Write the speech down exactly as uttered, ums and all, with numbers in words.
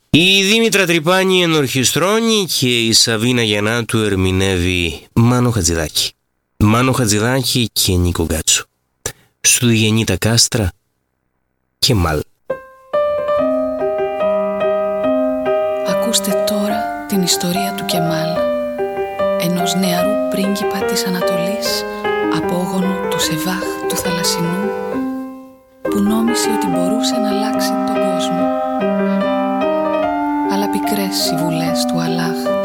Η Δήμητρα Τρυπάνη ενορχιστρώνει και η Σαβίνα Γιαννάτου ερμηνεύει Μάνο Χατζηδάκη. Μάνο Χατζηδάκη και Νίκο Γκάτσο. Στου Γεννήτα Κάστρα και Μάλ. Ακούστε τώρα την ιστορία του Κεμάλ, ενός νεαρού πρίγκιπα της Ανατολής, απόγονου του Σεβάχ του Θαλασσινού, που νόμισε ότι μπορούσε να αλλάξει τον κόσμο. Αλλά πικρές συμβουλές του Αλλάχ